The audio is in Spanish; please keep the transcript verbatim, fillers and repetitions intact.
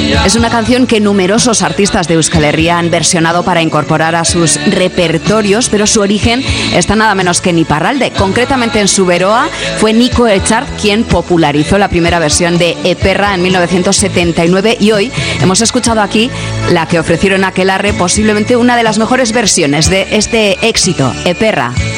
Es una canción que numerosos artistas de Euskal Herria han versionado para incorporar a sus repertorios, pero su origen está nada menos que en Iparralde. Concretamente en Zuberoa fue Nico Echart quien popularizó la primera versión de Eperra en mil novecientos setenta y nueve, y hoy hemos escuchado aquí la que ofrecieron Aquelarre, posiblemente una de las mejores versiones de este éxito, Eperra.